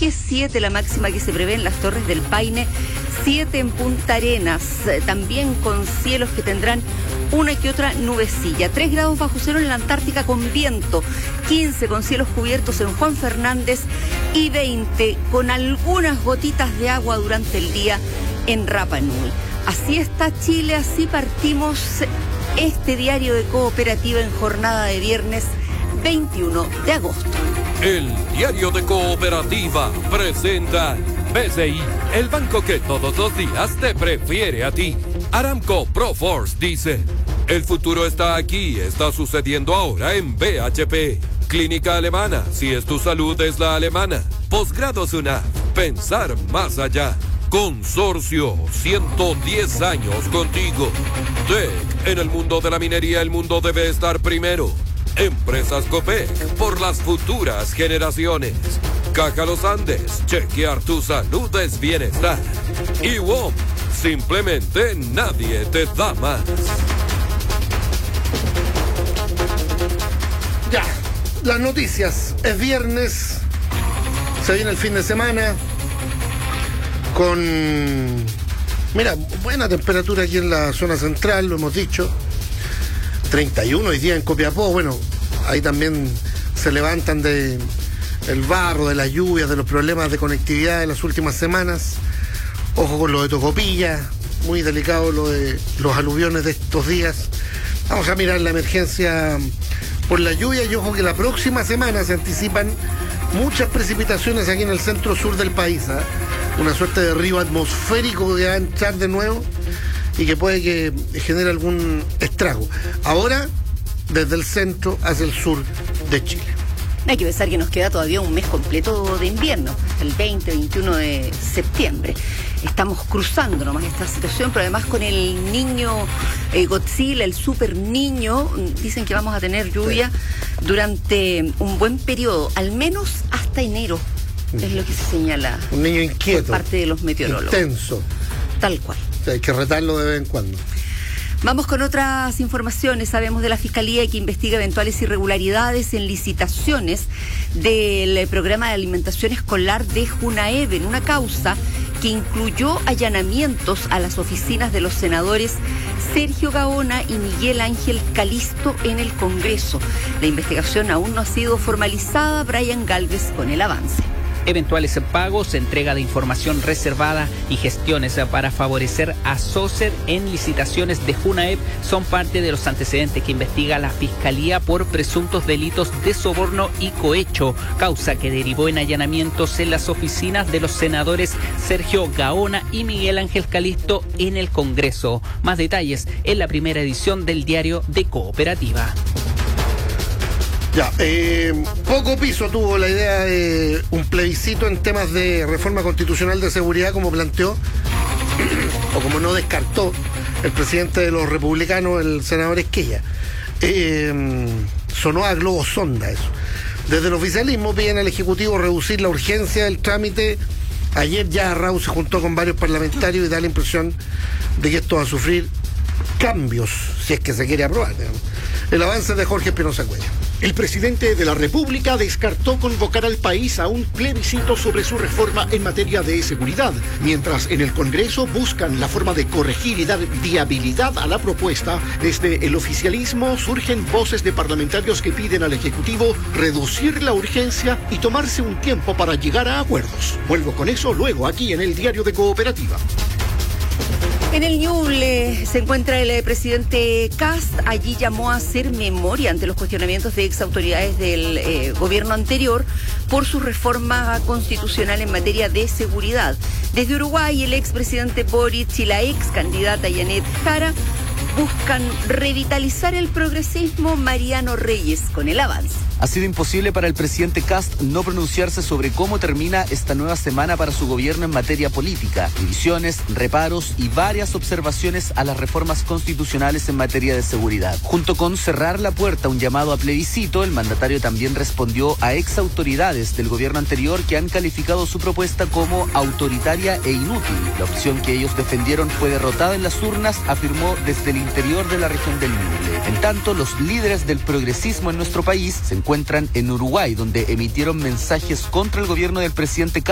Iquique, 7 la máxima que se prevé en las Torres del Paine, 7 en Punta Arenas, también con cielos que tendrán una que otra nubecilla, 3 grados bajo cero en la Antártica con viento, 15 con cielos cubiertos en Juan Fernández y 20 con algunas gotitas de agua durante el día en Rapa Nui. Así está Chile, así partimos este diario de Cooperativa en jornada de viernes 21 de agosto. El diario de Cooperativa presenta BCI, el banco que todos los días te prefiere a ti. Aramco Proforce dice, el futuro está aquí, está sucediendo ahora en BHP. Clínica Alemana, si es tu salud es la alemana. Posgrado SUNAF, pensar más allá. Consorcio, 110 años contigo. TEC, en el mundo de la minería el mundo debe estar primero. Empresas Copec, por las futuras generaciones. Caja Los Andes, chequear tu salud es bienestar. Y WOM, simplemente nadie te da más. Ya, las noticias. Es viernes, se viene el fin de semana con, mira, buena temperatura aquí en la zona central, lo hemos dicho. 31 hoy día en Copiapó, bueno, ahí también se levantan de el barro, de las lluvias, de los problemas de conectividad de las últimas semanas. Ojo con lo de Tocopilla, muy delicado lo de los aluviones de estos días. Vamos a mirar la emergencia por la lluvia y ojo que la próxima semana se anticipan muchas precipitaciones aquí en el centro sur del país, ¿eh? Una suerte de río atmosférico que va a entrar de nuevo y que puede que genere algún estrago. Ahora, desde el centro hacia el sur de Chile. Hay que pensar que nos queda todavía un mes completo de invierno, el 20-21 de septiembre. Estamos cruzando nomás esta situación, pero además con el niño Godzilla, el super niño, dicen que vamos a tener lluvia durante un buen periodo, al menos hasta enero, es lo que se señala. Un niño inquieto, por parte de los meteorólogos. Intenso. Tal cual. O sea, hay que retarlo de vez en cuando. Vamos con otras informaciones. Sabemos de la Fiscalía que investiga eventuales irregularidades en licitaciones del programa de alimentación escolar de Junaev, en una causa que incluyó allanamientos a las oficinas de los senadores Sergio Gaona y Miguel Ángel Calisto en el Congreso. La investigación aún no ha sido formalizada. Brian Galvez con el avance. Eventuales pagos, entrega de información reservada y gestiones para favorecer a SOCER en licitaciones de Junaev son parte de los antecedentes que investiga la Fiscalía por presuntos delitos de soborno y cohecho, causa que derivó en allanamientos en las oficinas de los senadores Sergio Gaona y Miguel Ángel Calisto en el Congreso. Más detalles en la primera edición del diario de Cooperativa. Ya, poco piso tuvo la idea de un plebiscito en temas de reforma constitucional de seguridad, como planteó, o como no descartó, el presidente de los republicanos, el senador Esquella. Sonó a globo sonda eso. Desde el oficialismo piden al Ejecutivo reducir la urgencia del trámite. Ayer ya Raúl se juntó con varios parlamentarios y da la impresión de que esto va a sufrir cambios, si es que se quiere aprobar, digamos. El avance de Jorge Espinosa Cuellar. El presidente de la República descartó convocar al país a un plebiscito sobre su reforma en materia de seguridad, mientras en el Congreso buscan la forma de corregir y dar viabilidad a la propuesta. Desde el oficialismo surgen voces de parlamentarios que piden al Ejecutivo reducir la urgencia y tomarse un tiempo para llegar a acuerdos. Vuelvo con eso luego aquí en el diario de Cooperativa. En el Ñuble se encuentra el presidente Kast. Allí llamó a hacer memoria ante los cuestionamientos de exautoridades del gobierno anterior por su reforma constitucional en materia de seguridad. Desde Uruguay, el expresidente Boric y la ex candidata Yanet Jara buscan revitalizar el progresismo. Mariano Reyes con el avance. Ha sido imposible para el presidente Kast no pronunciarse sobre cómo termina esta nueva semana para su gobierno en materia política, divisiones, reparos y varias observaciones a las reformas constitucionales en materia de seguridad. Junto con cerrar la puerta a un llamado a plebiscito, el mandatario también respondió a ex autoridades del gobierno anterior que han calificado su propuesta como autoritaria e inútil. La opción que ellos defendieron fue derrotada en las urnas, afirmó desde el interior de la región del Ñuble. En tanto, los líderes del progresismo en nuestro país se encuentran en Uruguay, donde emitieron mensajes contra el gobierno del presidente